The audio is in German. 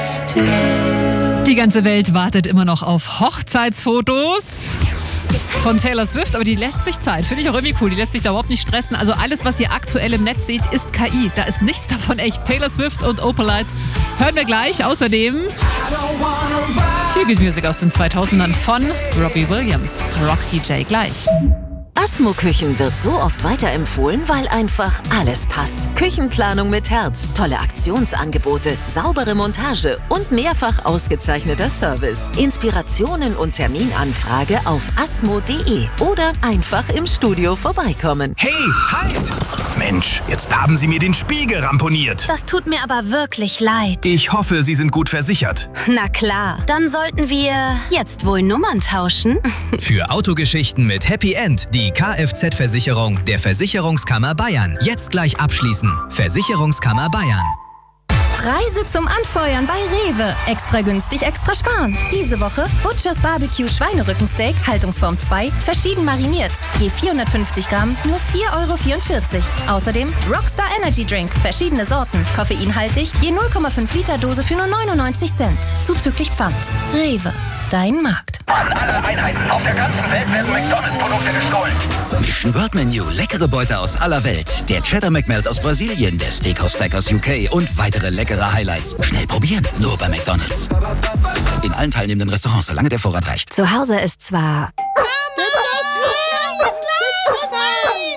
Die ganze Welt wartet immer noch auf Hochzeitsfotos von Taylor Swift, aber die lässt sich Zeit. Finde ich auch irgendwie cool. Die lässt sich da überhaupt nicht stressen. Also alles, was ihr aktuell im Netz seht, ist KI. Da ist nichts davon echt. Taylor Swift und Opalite hören wir gleich. Außerdem Feel Good Music aus den 2000ern von Robbie Williams. Rock DJ gleich. Asmo Küchen wird so oft weiterempfohlen, weil einfach alles passt. Küchenplanung mit Herz, tolle Aktionsangebote, saubere Montage und mehrfach ausgezeichneter Service. Inspirationen und Terminanfrage auf asmo.de oder einfach im Studio vorbeikommen. Hey, halt! Mensch, jetzt haben Sie mir den Spiegel ramponiert. Das tut mir aber wirklich leid. Ich hoffe, Sie sind gut versichert. Na klar, dann sollten wir jetzt wohl Nummern tauschen. Für Autogeschichten mit Happy End die Kfz-Versicherung der Versicherungskammer Bayern. Jetzt gleich abschließen. Versicherungskammer Bayern. Preise zum Anfeuern bei Rewe. Extra günstig, extra sparen. Diese Woche Butchers Barbecue Schweinerückensteak, Haltungsform 2, verschieden mariniert. Je 450 Gramm, nur 4,44 €. Außerdem Rockstar Energy Drink, verschiedene Sorten. Koffeinhaltig, je 0,5 Liter Dose für nur 99 Cent. Zuzüglich Pfand. Rewe, dein Markt. An alle Einheiten auf der ganzen Welt werden McDonalds-Produkte gestohlen. Mission World Menu, leckere Beute aus aller Welt. Der Cheddar McMelt aus Brasilien, der Steakhouse Stack aus UK und weitere leckere Highlights. Schnell probieren, nur bei McDonalds. In allen teilnehmenden Restaurants, solange der Vorrat reicht. Zu Hause ist zwar